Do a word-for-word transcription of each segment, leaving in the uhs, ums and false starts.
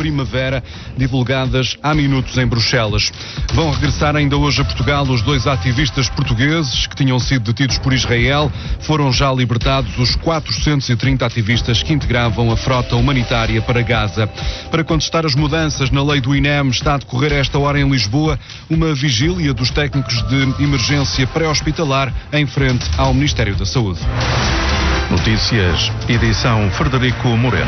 primavera, divulgadas há minutos em Bruxelas. Vão regressar ainda hoje a Portugal os dois ativistas portugueses que tinham sido detidos por Israel. Foram já libertados os quatrocentos e trinta ativistas que integravam a frota humanitária para Gaza. Para contestar as mudanças na lei do I N E M, está a decorrer a esta hora em Lisboa uma vigília dos técnicos de emergência pré-hospitalar em frente ao Ministério da Saúde. Notícias, edição Frederico Moreno.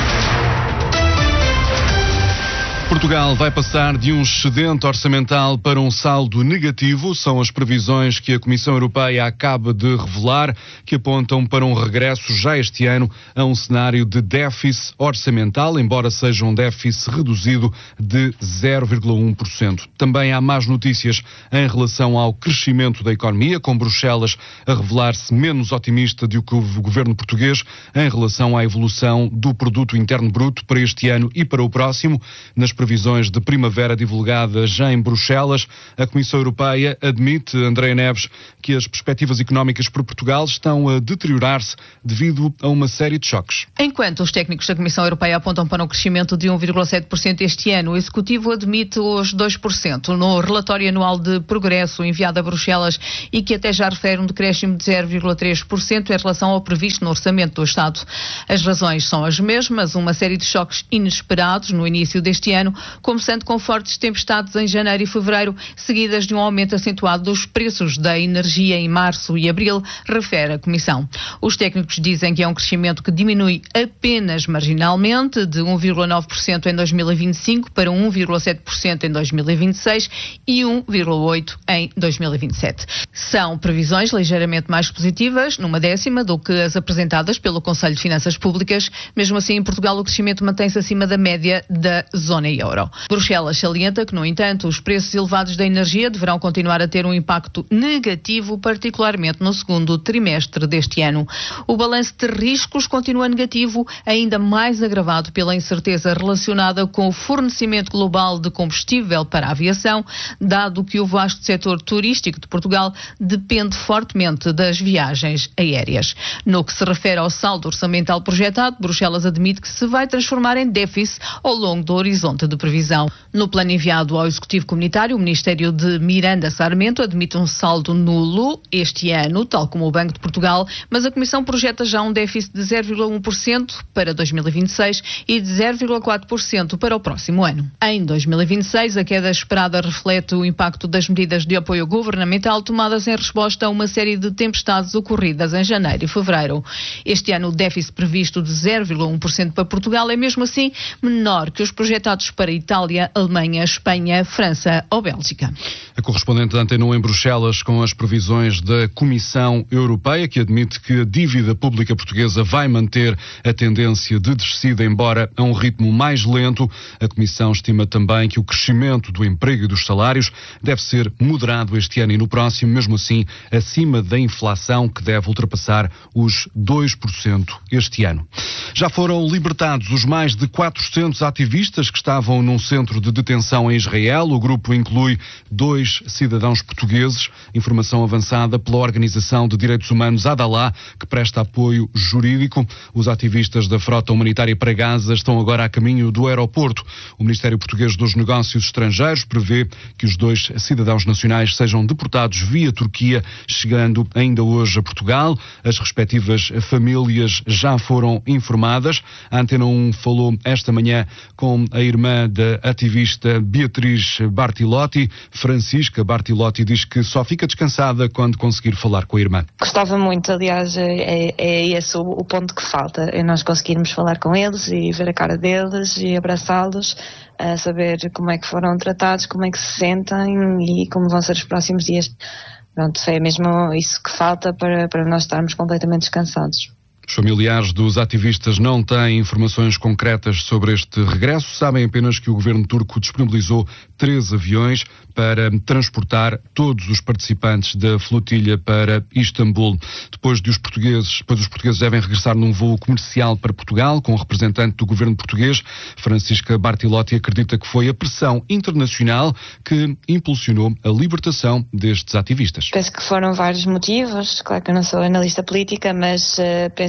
Portugal vai passar de um excedente orçamental para um saldo negativo. São as previsões que a Comissão Europeia acaba de revelar, que apontam para um regresso já este ano a um cenário de déficit orçamental, embora seja um déficit reduzido de zero vírgula um por cento. Também há más notícias em relação ao crescimento da economia, com Bruxelas a revelar-se menos otimista do que o governo português em relação à evolução do produto interno bruto para este ano e para o próximo. Nas previsões de primavera divulgadas já em Bruxelas, a Comissão Europeia admite, Andréa Neves, que as perspectivas económicas para Portugal estão a deteriorar-se devido a uma série de choques. Enquanto os técnicos da Comissão Europeia apontam para um crescimento de um vírgula sete por cento este ano, o Executivo admite os dois por cento no relatório anual de progresso enviado a Bruxelas e que até já refere um decréscimo de zero vírgula três por cento em relação ao previsto no orçamento do Estado. As razões são as mesmas, uma série de choques inesperados no início deste ano, começando com fortes tempestades em janeiro e fevereiro, seguidas de um aumento acentuado dos preços da energia em março e abril, refere a Comissão. Os técnicos dizem que é um crescimento que diminui apenas marginalmente, de um vírgula nove por cento em dois mil e vinte e cinco para um vírgula sete por cento em dois mil e vinte e seis e um vírgula oito por cento em dois mil e vinte e sete. São previsões ligeiramente mais positivas, numa décima, do que as apresentadas pelo Conselho de Finanças Públicas. Mesmo assim, em Portugal, o crescimento mantém-se acima da média da zona euro. Bruxelas salienta que, no entanto, os preços elevados da energia deverão continuar a ter um impacto negativo, particularmente no segundo trimestre deste ano. O balanço de riscos continua negativo, ainda mais agravado pela incerteza relacionada com o fornecimento global de combustível para a aviação, dado que o vasto setor turístico de Portugal depende fortemente das viagens aéreas. No que se refere ao saldo orçamental projetado, Bruxelas admite que se vai transformar em déficit ao longo do horizonte de previsão. No plano enviado ao Executivo Comunitário, o Ministério de Miranda Sarmento admite um saldo nulo este ano, tal como o Banco de Portugal, mas a Comissão projeta já um déficit de zero vírgula um por cento para dois mil e vinte e seis e de zero vírgula quatro por cento para o próximo ano. Em dois mil e vinte e seis, a queda esperada reflete o impacto das medidas de apoio governamental tomadas em resposta a uma série de tempestades ocorridas em janeiro e fevereiro. Este ano, o déficit previsto de zero vírgula um por cento para Portugal é mesmo assim menor que os projetados para Itália, Alemanha, Espanha, França ou Bélgica. A correspondente da Antena um em Bruxelas com as previsões da Comissão Europeia, que admite que a dívida pública portuguesa vai manter a tendência de descida, embora a um ritmo mais lento. A Comissão estima também que o crescimento do emprego e dos salários deve ser moderado este ano e no próximo, mesmo assim acima da inflação, que deve ultrapassar os dois por cento este ano. Já foram libertados os mais de quatrocentos ativistas que estavam num centro de detenção em Israel. O grupo inclui dois cidadãos portugueses. Informação avançada pela Organização de Direitos Humanos Adalá, que presta apoio jurídico. Os ativistas da frota humanitária para Gaza estão agora a caminho do aeroporto. O Ministério Português dos Negócios Estrangeiros prevê que os dois cidadãos nacionais sejam deportados via Turquia, chegando ainda hoje a Portugal. As respectivas famílias já foram informadas. A Antena um falou esta manhã com a irmã da ativista Beatriz Bartilotti. Francisca Bartilotti diz que só fica descansada quando conseguir falar com a irmã. Gostava muito, aliás, é, é esse o, o ponto que falta, é nós conseguirmos falar com eles e ver a cara deles e abraçá-los, a saber como é que foram tratados, como é que se sentem e como vão ser os próximos dias. Pronto, é mesmo isso que falta para, para nós estarmos completamente descansados. Os familiares dos ativistas não têm informações concretas sobre este regresso, sabem apenas que o governo turco disponibilizou três aviões para transportar todos os participantes da flotilha para Istambul. Depois de os portugueses, depois os portugueses devem regressar num voo comercial para Portugal, com o representante do governo português. Francisca Bartilotti acredita que foi a pressão internacional que impulsionou a libertação destes ativistas. Penso que foram vários motivos, claro que eu não sou analista política, mas uh, penso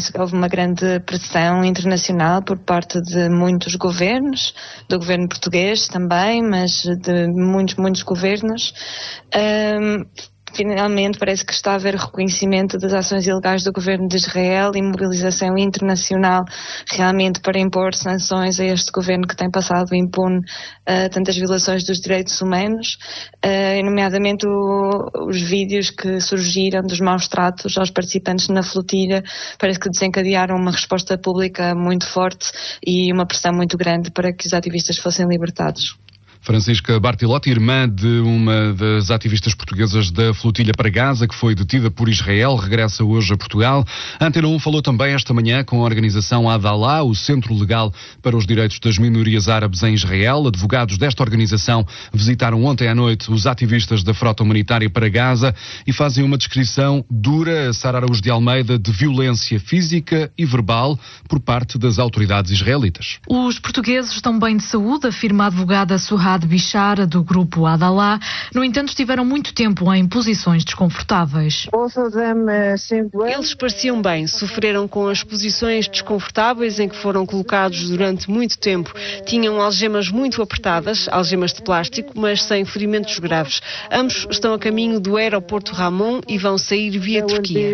penso que houve uma grande pressão internacional por parte de muitos governos, do governo português também, mas de muitos, muitos governos. Um, Finalmente parece que está a haver reconhecimento das ações ilegais do governo de Israel e mobilização internacional realmente para impor sanções a este governo que tem passado impune uh, tantas violações dos direitos humanos, uh, nomeadamente o, os vídeos que surgiram dos maus tratos aos participantes na flotilha, parece que desencadearam uma resposta pública muito forte e uma pressão muito grande para que os ativistas fossem libertados. Francisca Bartilotti, irmã de uma das ativistas portuguesas da Flotilha para Gaza, que foi detida por Israel, regressa hoje a Portugal. A Antena um falou também esta manhã com a organização Adalah, o Centro Legal para os Direitos das Minorias Árabes em Israel. Advogados desta organização visitaram ontem à noite os ativistas da Frota Humanitária para Gaza e fazem uma descrição dura, Sara Araújo de Almeida, de violência física e verbal por parte das autoridades israelitas. Os portugueses estão bem de saúde, afirma a advogada Suhad Bishara, do grupo Adalah. No entanto, estiveram muito tempo em posições desconfortáveis. Eles pareciam bem, sofreram com as posições desconfortáveis em que foram colocados durante muito tempo. Tinham algemas muito apertadas, algemas de plástico, mas sem ferimentos graves. Ambos estão a caminho do aeroporto Ramon e vão sair via Turquia.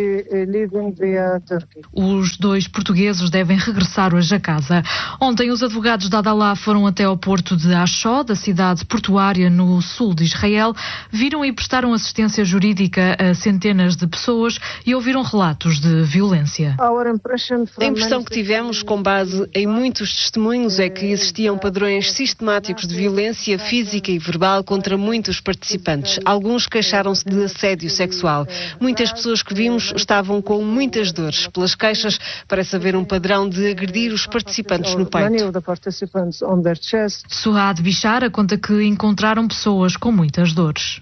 Os dois portugueses devem regressar hoje a casa. Ontem, os advogados da Adalah foram até ao porto de Ashó, da cidade portuária no sul de Israel, viram e prestaram assistência jurídica a centenas de pessoas e ouviram relatos de violência. A impressão que tivemos, com base em muitos testemunhos, é que existiam padrões sistemáticos de violência física e verbal contra muitos participantes. Alguns queixaram-se de assédio sexual. Muitas pessoas que vimos estavam com muitas dores. Pelas queixas, parece haver um padrão de agredir os participantes no peito. Suhad Bishara conta que encontraram pessoas com muitas dores.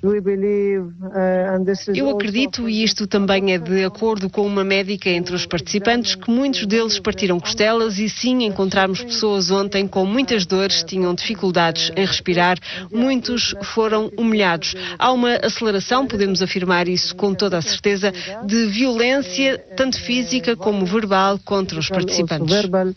Eu acredito, e isto também é de acordo com uma médica entre os participantes, que muitos deles partiram costelas e sim, encontramos pessoas ontem com muitas dores, tinham dificuldades em respirar, muitos foram humilhados. Há uma aceleração, podemos afirmar isso com toda a certeza, de violência, tanto física como verbal, contra os participantes.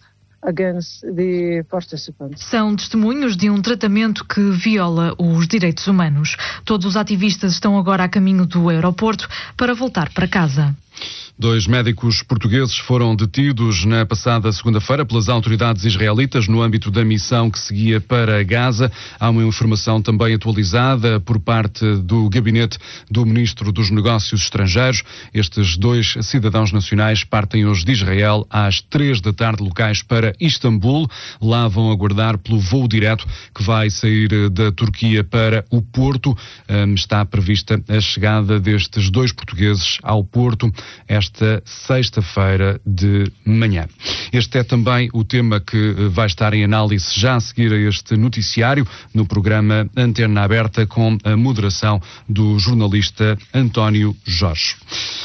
São testemunhos de um tratamento que viola os direitos humanos. Todos os ativistas estão agora a caminho do aeroporto para voltar para casa. Dois médicos portugueses foram detidos na passada segunda-feira pelas autoridades israelitas no âmbito da missão que seguia para Gaza. Há uma informação também atualizada por parte do gabinete do Ministro dos Negócios Estrangeiros. Estes dois cidadãos nacionais partem hoje de Israel às três da tarde locais para Istambul. Lá vão aguardar pelo voo direto que vai sair da Turquia para o Porto. Está prevista a chegada destes dois portugueses ao Porto esta sexta-feira de manhã. Este é também o tema que vai estar em análise já a seguir a este noticiário no programa Antena Aberta com a moderação do jornalista António Jorge.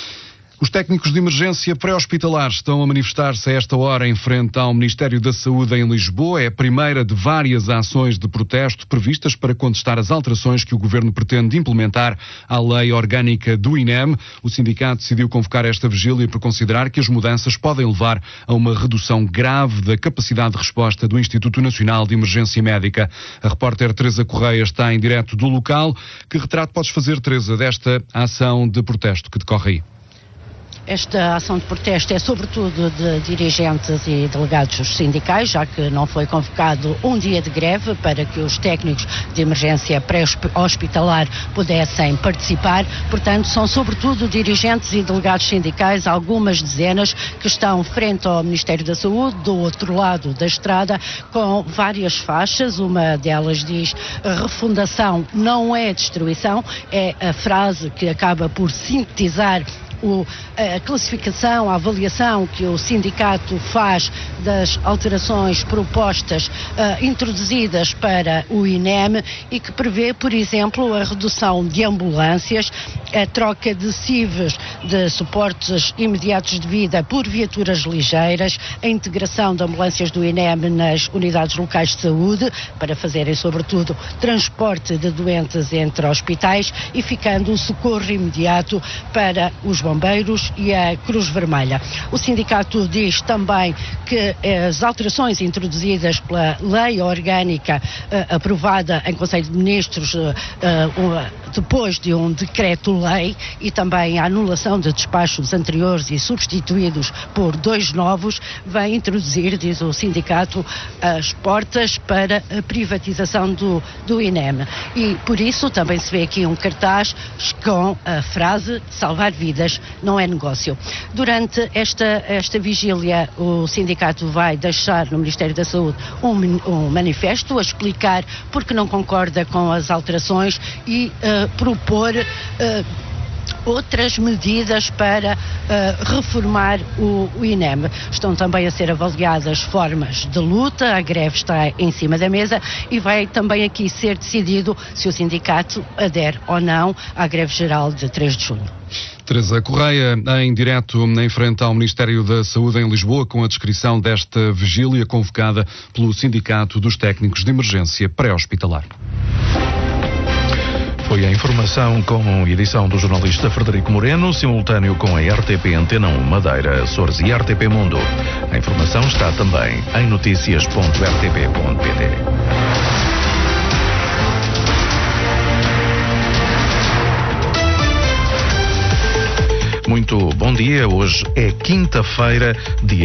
Os técnicos de emergência pré-hospitalar estão a manifestar-se a esta hora em frente ao Ministério da Saúde em Lisboa. É a primeira de várias ações de protesto previstas para contestar as alterações que o Governo pretende implementar à Lei Orgânica do I N E M. O sindicato decidiu convocar esta vigília por considerar que as mudanças podem levar a uma redução grave da capacidade de resposta do Instituto Nacional de Emergência Médica. A repórter Teresa Correia está em direto do local. Que retrato podes fazer, Teresa, desta ação de protesto que decorre aí? Esta ação de protesto é sobretudo de dirigentes e delegados sindicais, já que não foi convocado um dia de greve para que os técnicos de emergência pré-hospitalar pudessem participar. Portanto, são sobretudo dirigentes e delegados sindicais, algumas dezenas, que estão frente ao Ministério da Saúde, do outro lado da estrada, com várias faixas. Uma delas diz: refundação não é destruição, é a frase que acaba por sintetizar O, a classificação, a avaliação que o sindicato faz das alterações propostas uh, introduzidas para o I N E M e que prevê, por exemplo, a redução de ambulâncias, a troca de C I Vs de suportes imediatos de vida por viaturas ligeiras, a integração de ambulâncias do I N E M nas unidades locais de saúde para fazerem, sobretudo, transporte de doentes entre hospitais e ficando o socorro imediato para os Bombeiros e a Cruz Vermelha. O sindicato diz também que as alterações introduzidas pela lei orgânica uh, aprovada em Conselho de Ministros uh, uh, depois de um decreto-lei e também a anulação de despachos anteriores e substituídos por dois novos, vai introduzir, diz o sindicato, as portas para a privatização do, do I N E M. E por isso também se vê aqui um cartaz com a frase salvar vidas não é negócio. Durante esta, esta vigília, o sindicato vai deixar no Ministério da Saúde um, um manifesto a explicar porque não concorda com as alterações e uh, propor uh, outras medidas para uh, reformar o, o I N E M. Estão também a ser avaliadas formas de luta, a greve está em cima da mesa e vai também aqui ser decidido se o sindicato adere ou não à greve geral de três de junho. Teresa Correia, em direto em frente ao Ministério da Saúde em Lisboa, com a descrição desta vigília convocada pelo Sindicato dos Técnicos de Emergência Pré-Hospitalar. Foi a informação com edição do jornalista Frederico Moreno, simultâneo com a R T P Antena um Madeira, Açores e R T P Mundo. A informação está também em notícias ponto r t p ponto p t. Muito bom dia, hoje é quinta-feira, dia